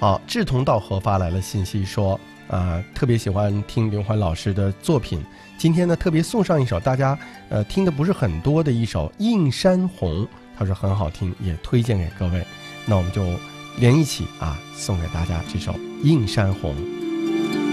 好，志同道合发来了信息说特别喜欢听刘欢老师的作品，今天呢特别送上一首大家听的不是很多的一首《映山红》，他说很好听，也推荐给各位。那我们就连一起送给大家这首《映山红》。